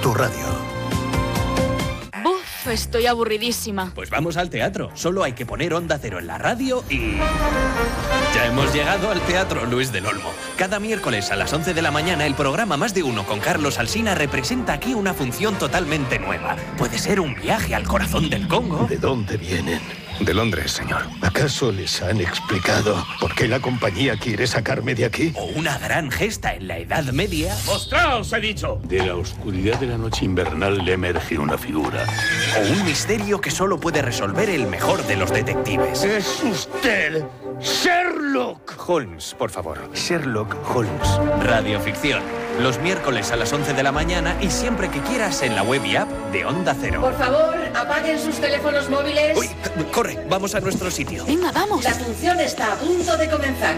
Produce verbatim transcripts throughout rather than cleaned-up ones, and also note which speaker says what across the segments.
Speaker 1: tu radio.
Speaker 2: Buf, estoy aburridísima.
Speaker 3: Pues vamos al teatro. Solo hay que poner Onda Cero en la radio y... Ya hemos llegado al Teatro Luis del Olmo. Cada miércoles a las once de la mañana, el programa Más de Uno con Carlos Alsina representa aquí una función totalmente nueva. Puede ser un viaje al corazón del Congo.
Speaker 1: ¿De dónde vienen?
Speaker 4: De Londres, señor.
Speaker 1: ¿Acaso les han explicado por qué la compañía quiere sacarme de aquí?
Speaker 3: O una gran gesta en la Edad Media.
Speaker 4: ¡Mostraos, he dicho!
Speaker 5: De la oscuridad de la noche invernal le emerge una figura.
Speaker 3: O un misterio que solo puede resolver el mejor de los detectives.
Speaker 1: ¡Es usted Sherlock
Speaker 4: Holmes, por favor.
Speaker 1: Sherlock Holmes.
Speaker 3: Radioficción. Los miércoles a las once de la mañana y siempre que quieras en la web y app de Onda Cero.
Speaker 6: Por favor, apaguen sus teléfonos móviles.
Speaker 3: ¡Uy! Corre, vamos a nuestro sitio.
Speaker 2: Venga, vamos.
Speaker 6: La función está a punto de comenzar.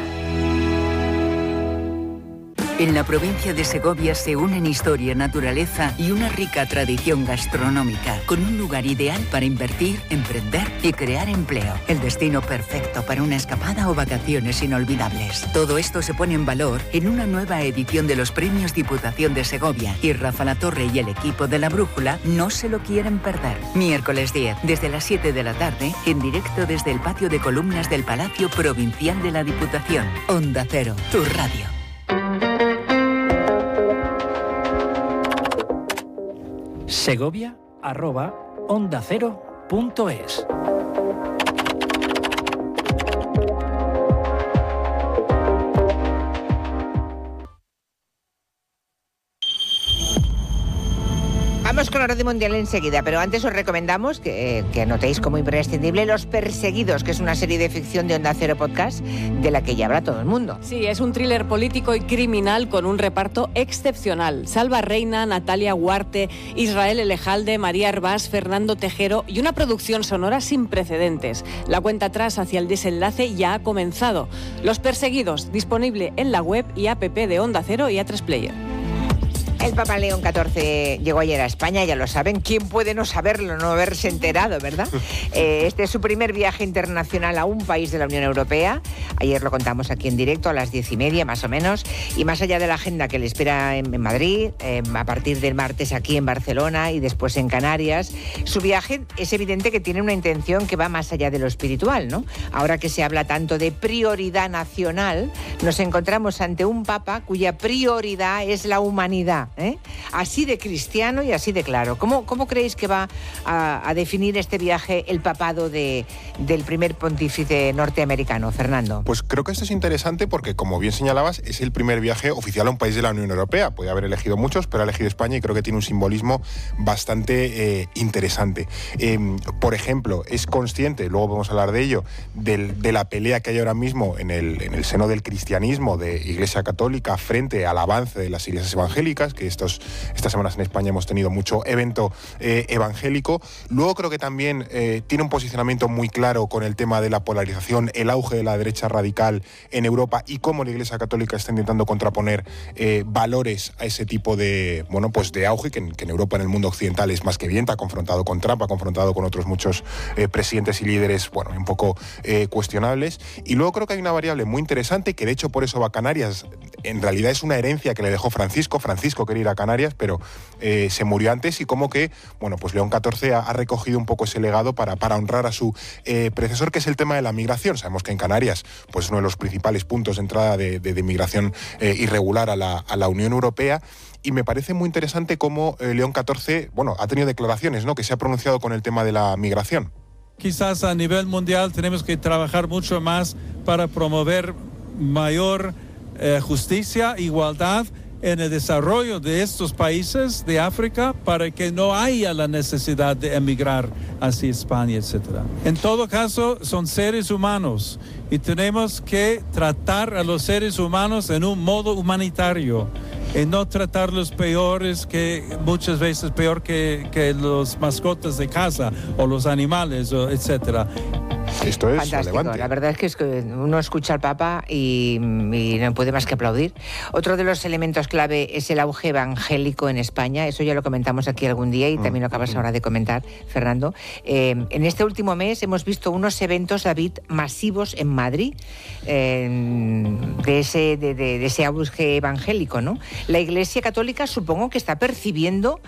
Speaker 7: En la provincia de Segovia se unen historia, naturaleza y una rica tradición gastronómica, con un lugar ideal para invertir, emprender y crear empleo. El destino perfecto para una escapada o vacaciones inolvidables. Todo esto se pone en valor en una nueva edición de los Premios Diputación de Segovia, y Rafa Latorre y el equipo de La Brújula no se lo quieren perder. Miércoles diez, desde las siete de la tarde, en directo desde el patio de columnas del Palacio Provincial de la Diputación. Onda Cero, tu radio.
Speaker 8: Segovia arroba onda cero punto es.
Speaker 9: Vamos con la Radio Mundial enseguida, pero antes os recomendamos que, que anotéis como imprescindible Los Perseguidos, que es una serie de ficción de Onda Cero Podcast de la que ya habla todo el mundo.
Speaker 10: Sí, es un thriller político y criminal con un reparto excepcional. Salva Reina, Natalia Huarte, Israel Elejalde, María Herbás, Fernando Tejero y una producción sonora sin precedentes. La cuenta atrás hacia el desenlace ya ha comenzado. Los Perseguidos, disponible en la web y app de Onda Cero y A tres Player.
Speaker 9: El Papa León catorce llegó ayer a España, ya lo saben. ¿Quién puede no saberlo, no haberse enterado, verdad? Eh, este es su primer viaje internacional a un país de la Unión Europea. Ayer lo contamos aquí en directo a las diez y media, más o menos. Y más allá de la agenda que le espera en, en Madrid, eh, a partir del martes aquí en Barcelona y después en Canarias, su viaje es evidente que tiene una intención que va más allá de lo espiritual, ¿no? Ahora que se habla tanto de prioridad nacional, nos encontramos ante un Papa cuya prioridad es la humanidad. ¿Eh? Así de cristiano y así de claro. ¿Cómo, cómo creéis que va a, a definir este viaje el papado de, del primer pontífice norteamericano, Fernando?
Speaker 11: Pues creo que esto es interesante porque, como bien señalabas, es el primer viaje oficial a un país de la Unión Europea. Podría haber elegido muchos, pero ha elegido España y creo que tiene un simbolismo bastante eh, interesante. Eh, por ejemplo, es consciente, luego vamos a hablar de ello, del, de la pelea que hay ahora mismo en el, en el seno del cristianismo, de Iglesia Católica, frente al avance de las iglesias evangélicas, que estos, estas semanas en España hemos tenido mucho evento eh, evangélico. Luego creo que también eh, tiene un posicionamiento muy claro con el tema de la polarización, el auge de la derecha radical en Europa y cómo la Iglesia Católica está intentando contraponer eh, valores a ese tipo de, bueno, pues de auge que en, que en Europa, en el mundo occidental, es más que evidente. Ha confrontado con Trump, ha confrontado con otros muchos eh, presidentes y líderes, bueno, un poco eh, cuestionables. Y luego creo que hay una variable muy interesante, que de hecho por eso va a Canarias. En realidad es una herencia que le dejó Francisco. Francisco quería ir a Canarias, pero eh, se murió antes, y como que, bueno, pues León catorce ha, ha recogido un poco ese legado para, para honrar a su eh, predecesor, que es el tema de la migración. Sabemos que en Canarias, pues es uno de los principales puntos de entrada de, de, de migración eh, irregular a la, a la Unión Europea. Y me parece muy interesante cómo eh, León catorce, bueno, ha tenido declaraciones, ¿no?, que se ha pronunciado con el tema de la migración.
Speaker 12: Quizás a nivel mundial tenemos que trabajar mucho más para promover mayor eh, justicia, igualdad en el desarrollo de estos países de África, para que no haya la necesidad de emigrar hacia España, etcétera. En todo caso, son seres humanos y tenemos que tratar a los seres humanos en un modo humanitario y no tratarlos peores, que muchas veces peor que, que los mascotas de casa o los animales, o etcétera.
Speaker 11: Esto es
Speaker 9: fantástico.
Speaker 11: relevante.
Speaker 9: La verdad es que, es que uno escucha al Papa y, y no puede más que aplaudir. Otro de los elementos clave es el auge evangélico en España. Eso ya lo comentamos aquí algún día y también lo acabas ahora de comentar, Fernando. Eh, en este último mes hemos visto unos eventos, David, masivos en Madrid, eh, de, ese, de, de, de ese auge evangélico, ¿no? La Iglesia Católica supongo que está percibiendo